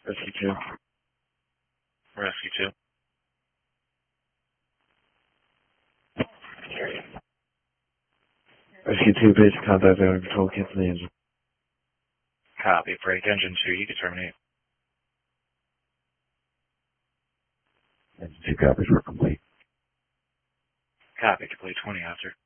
Rescue 2. Rescue 2. Rescue 2, basic contact under control, cancel the engine. Copy. Break engine 2, you can terminate. Engine 2 copies were complete. Copy. Complete 20 after.